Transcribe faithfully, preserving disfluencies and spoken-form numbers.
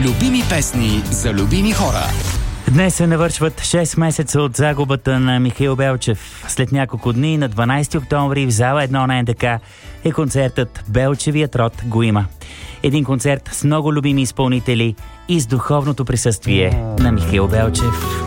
Любими песни за любими хора. Днес се навършват шест месеца от загубата на Михаил Белчев. След няколко дни на дванайсети октомври в зала едно на НДК е концертът "Белчевият род го има". Един концерт с много любими изпълнители и с духовното присъствие на Михаил Белчев.